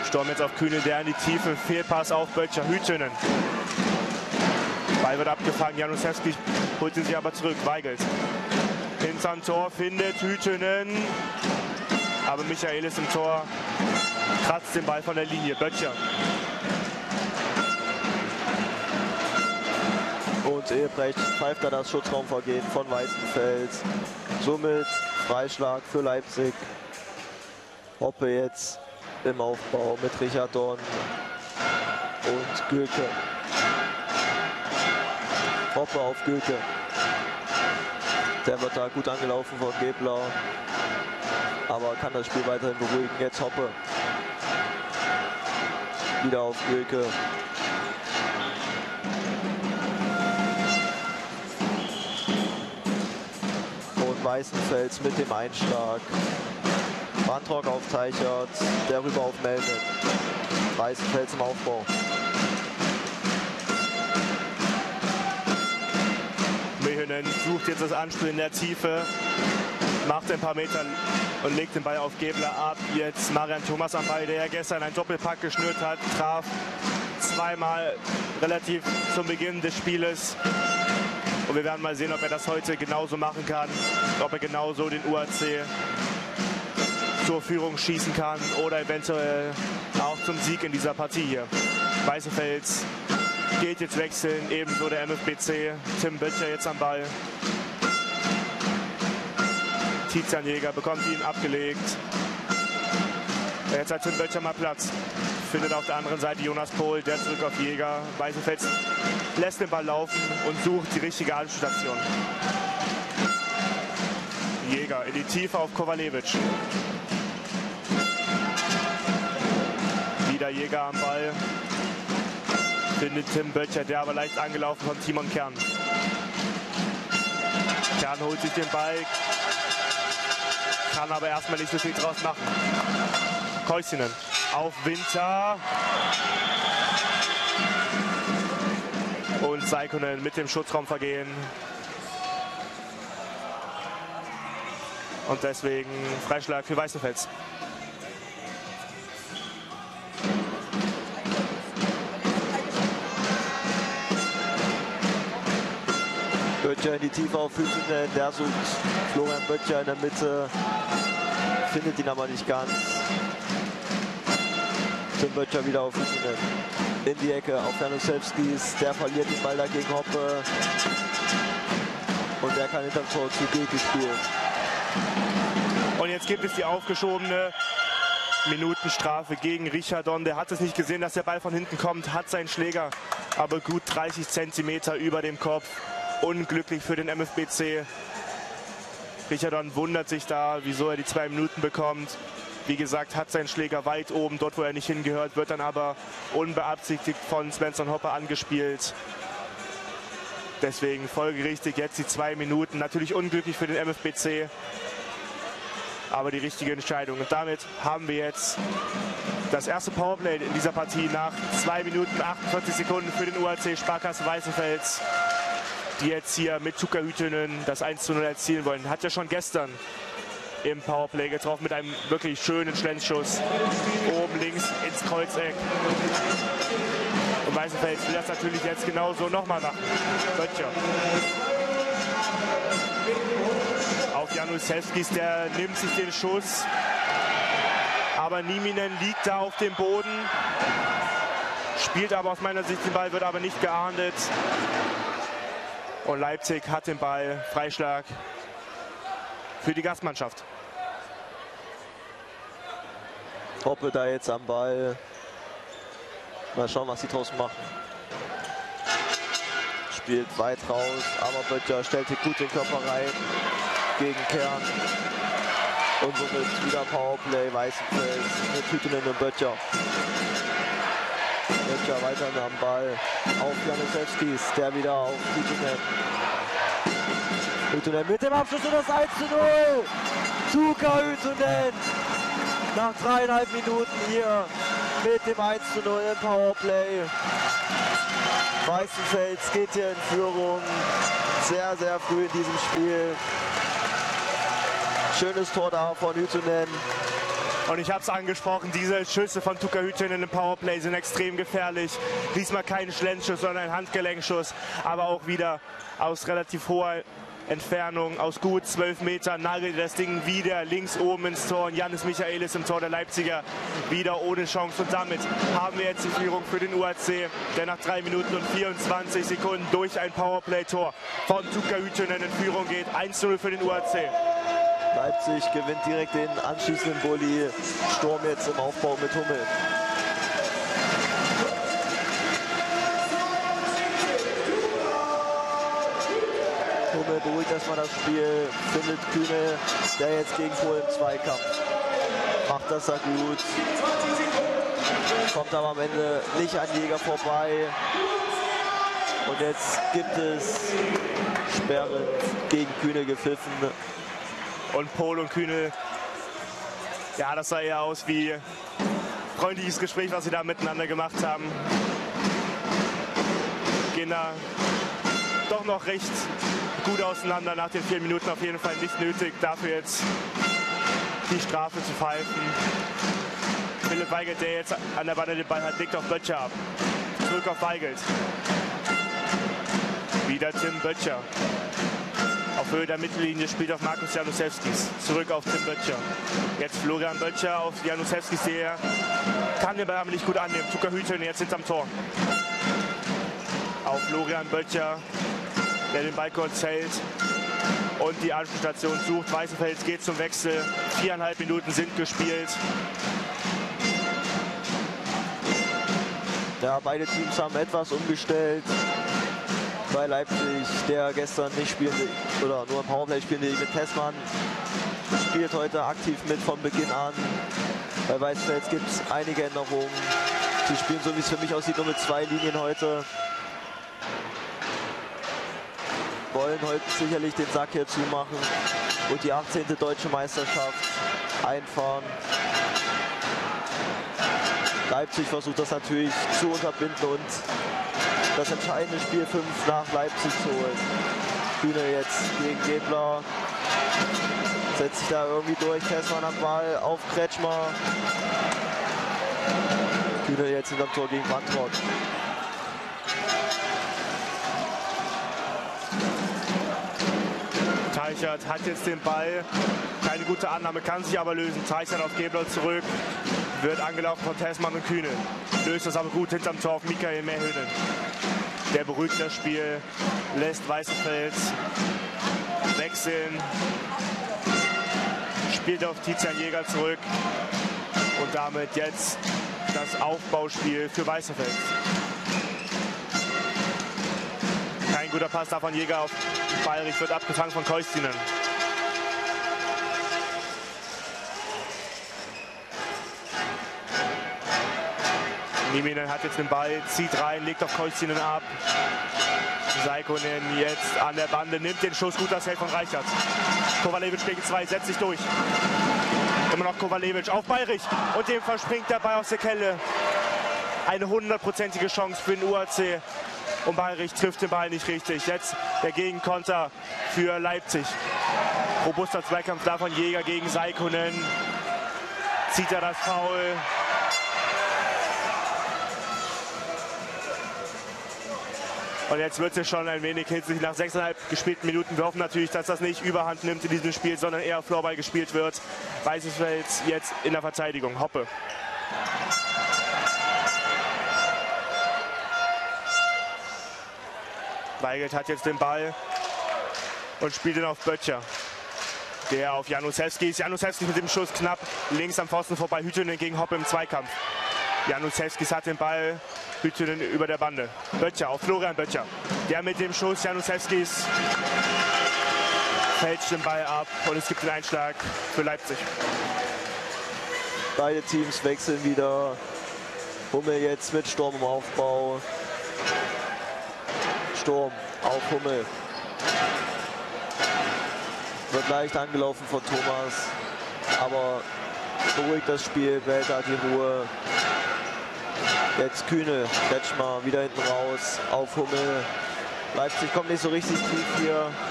Sturm jetzt auf Kühne, der in die Tiefe. Fehlpass auf Böttcher. Hütünen. Ball wird abgefangen. Januszewski holt ihn sich aber zurück. Weigelt. Hinterm Tor findet Hütünen. Aber Michaelis im Tor kratzt den Ball von der Linie. Böttcher. Und Ehebrecht pfeift da das Schutzraumvergehen von Weißenfels. Somit Freischlag für Leipzig. Hoppe jetzt im Aufbau mit Richardon und Gülke. Hoppe auf Gülke. Der wird da gut angelaufen von Gebler. Aber kann das Spiel weiterhin beruhigen. Jetzt Hoppe. Wieder auf Gülke. Und Weißenfels mit dem Einschlag. Bandrock auf Teichert, der rüber auf Melden. Weißenfels im Aufbau. Mehynen sucht jetzt das Anspiel in der Tiefe, macht ein paar Meter und legt den Ball auf Gebler ab. Jetzt Marian Thomas am Ball, der ja gestern einen Doppelpack geschnürt hat, traf zweimal relativ zum Beginn des Spieles. Und wir werden mal sehen, ob er das heute genauso machen kann, ob er genauso den UAC zur Führung schießen kann oder eventuell auch zum Sieg in dieser Partie hier. Weißenfels geht jetzt wechseln, ebenso der MFBC. Tim Böttcher jetzt am Ball. Tizian Jäger bekommt ihn abgelegt. Jetzt hat Tim Böttcher mal Platz. Findet auf der anderen Seite Jonas Pohl, der zurück auf Jäger. Weißenfels lässt den Ball laufen und sucht die richtige Anspielstation. Jäger in die Tiefe auf Kowalewitsch. Wieder Jäger am Ball. Findet Tim Böttcher, der aber leicht angelaufen von Timon Kern. Kern holt sich den Ball. Kann aber erstmal nicht so viel draus machen. Koissinen auf Winter. Und Saikonen mit dem Schutzraumvergehen. Und deswegen Freischlag für Weißenfels. Böttcher in die Tiefe auf Hütünen, der sucht Florian Böttcher in der Mitte, findet ihn aber nicht ganz. Tim Böttcher wieder auf Hütünen, in die Ecke auf Januszewskis, der verliert den Ball dagegen Hoppe und der kann hinterm Tor zu Gülke spielen. Und jetzt gibt es die aufgeschobene Minutenstrafe gegen Richardon. Der hat es nicht gesehen, dass der Ball von hinten kommt, hat seinen Schläger aber gut 30 Zentimeter über dem Kopf. Unglücklich für den MFBC. Richardon wundert sich da, wieso er die 2 Minuten bekommt. Wie gesagt, hat seinen Schläger weit oben, dort wo er nicht hingehört, wird dann aber unbeabsichtigt von Svensson Hoppe angespielt. Deswegen folgerichtig jetzt die 2 Minuten. Natürlich unglücklich für den MFBC, aber die richtige Entscheidung. Und damit haben wir jetzt das erste Powerplay in dieser Partie nach 2 Minuten 48 Sekunden für den UAC Sparkasse Weißenfels, die jetzt hier mit Tuka Hütünen das 1:0 erzielen wollen. Hat ja schon gestern im Powerplay getroffen mit einem wirklich schönen Schlenzschuss oben links ins Kreuzeck. Und Weißenfels will das natürlich jetzt genauso nochmal machen. Böttcher. Auf Januszewskis, der nimmt sich den Schuss. Aber Nieminen liegt da auf dem Boden. Spielt aber aus meiner Sicht den Ball, wird aber nicht geahndet. Und Leipzig hat den Ball. Freischlag für die Gastmannschaft. Hoppe da jetzt am Ball. Mal schauen, was sie draußen machen. Spielt weit raus, aber Böttcher stellt sich gut den Körper rein gegen Kern. Und somit wieder Powerplay, Weißenfels mit Hütünen und Böttcher. Böttcher weiter am Ball auf Januszewskis, der wieder auf Hütünen. Hütünen mit dem Abschluss und das 1:0. Tuka Hütünen nach 3,5 Minuten hier mit dem 1:0 im Powerplay. Weißenfels geht hier in Führung, sehr, sehr früh in diesem Spiel. Schönes Tor da von Hütünen. Und ich habe es angesprochen, diese Schüsse von Tuka Hüttönen im Powerplay sind extrem gefährlich. Diesmal kein Schlendschuss, sondern ein Handgelenkschuss, aber auch wieder aus relativ hoher Entfernung, aus gut 12 Metern, nagelt das Ding wieder links oben ins Tor. Und Janis Michaelis im Tor der Leipziger wieder ohne Chance. Und damit haben wir jetzt die Führung für den UAC, der nach 3 Minuten und 24 Sekunden durch ein Powerplay-Tor von Tuka Hüttönen in Führung geht. 1:0 für den UAC. Leipzig gewinnt direkt den anschließenden Bulli. Sturm jetzt im Aufbau mit Hummel. Hummel beruhigt erstmal das Spiel, findet Kühne, der jetzt gegen Pohl im Zweikampf. Macht das da gut. Kommt aber am Ende nicht an Jäger vorbei. Und jetzt gibt es Sperren gegen Kühne gepfiffen. Und Pohl und Kühne, ja, das sah eher aus wie freundliches Gespräch, was sie da miteinander gemacht haben. Gehen da doch noch recht gut auseinander nach den 4 Minuten. Auf jeden Fall nicht nötig, dafür jetzt die Strafe zu pfeifen. Philipp Weigelt, der jetzt an der Bande den Ball hat, legt auf Böttcher ab. Zurück auf Weigelt. Wieder Tim Böttcher. Auf Höhe der Mittellinie spielt auf Markus Janusewskis. Zurück auf Tim Böttcher. Jetzt Florian Böttcher auf Janusewskis, der kann den Ball aber nicht gut annehmen. Tuka Hüttönen jetzt hinterm Tor. Auf Florian Böttcher, der den Ball kurz hält und die Anspielstation sucht. Weißenfels geht zum Wechsel. 4,5 Minuten sind gespielt. Ja, beide Teams haben etwas umgestellt. Bei Leipzig, der gestern nicht spielte oder nur im Powerplay spielte, mit Tessmann, spielt heute aktiv mit von Beginn an. Bei Weißenfels gibt es einige Änderungen. Sie spielen, so wie es für mich aussieht, nur mit 2 Linien heute. Wollen heute sicherlich den Sack hier zumachen und die 18. Deutsche Meisterschaft einfahren. Leipzig versucht das natürlich zu unterbinden und das entscheidende Spiel 5 nach Leipzig zu holen. Kühne jetzt gegen Gebler. Setzt sich da irgendwie durch. Tessmann am Ball auf Kretschmer. Kühne jetzt hinterm Tor gegen Wantrock. Teichert hat jetzt den Ball. Keine gute Annahme, kann sich aber lösen. Teichert auf Gebler zurück. Wird angelaufen von Tessmann und Kühne. Löst das aber gut hinterm Tor auf Michael Mähönen. Der beruhigt das Spiel, lässt Weißenfels wechseln, spielt auf Tizian Jäger zurück und damit jetzt das Aufbauspiel für Weißenfels. Kein guter Pass da von Jäger auf Bayrich, wird abgefangen von Keustinen. Nieminen hat jetzt den Ball, zieht rein, legt auf Keustinen ab. Saikonen jetzt an der Bande, nimmt den Schuss, gut das Feld von Reichert. Kovalevich gegen 2, setzt sich durch. Immer noch Kovalevich auf Bayrich und dem verspringt der Ball aus der Kelle. Eine 100%ige Chance für den UAC. Und Bayrich trifft den Ball nicht richtig. Jetzt der Gegenkonter für Leipzig. Robuster Zweikampf da von Jäger gegen Saikonen. Zieht er das Foul. Und jetzt wird es schon ein wenig hitzig nach 6,5 gespielten Minuten. Wir hoffen natürlich, dass das nicht überhand nimmt in diesem Spiel, sondern eher Floorball gespielt wird. Weißenfels jetzt in der Verteidigung. Hoppe. Weigelt hat jetzt den Ball und spielt ihn auf Böttcher. Der auf Janusewskis. Janusewskis mit dem Schuss knapp links am Pfosten vorbei. Hüttönen gegen Hoppe im Zweikampf. Janusewskis hat den Ball, Hüttönen über der Bande. Böttcher auf Florian Böttcher. Der mit dem Schuss, Janusewskis fälscht den Ball ab und es gibt den Einschlag für Leipzig. Beide Teams wechseln wieder. Hummel jetzt mit Sturm im Aufbau. Sturm auf Hummel. Wird leicht angelaufen von Thomas, aber beruhigt das Spiel, behält da die Ruhe. Jetzt Kühne, Kretschmer wieder hinten raus auf Hummel. Leipzig kommt nicht so richtig tief hier.